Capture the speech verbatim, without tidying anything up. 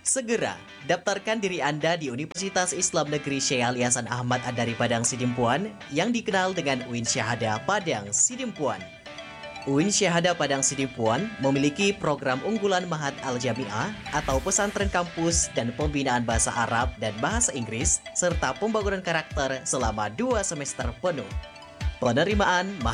Segera daftarkan diri Anda di Universitas Islam Negeri Syekh Ali Hasan Ahmad Ad-Dari Padang Sidimpuan yang dikenal dengan U I N Syahada Padang Sidimpuan. U I N Syahada Padang Sidimpuan memiliki program unggulan Mahat Al-Jami'ah atau pesantren kampus dan pembinaan bahasa Arab dan bahasa Inggris serta pembangunan karakter selama dua semester penuh. Penerimaan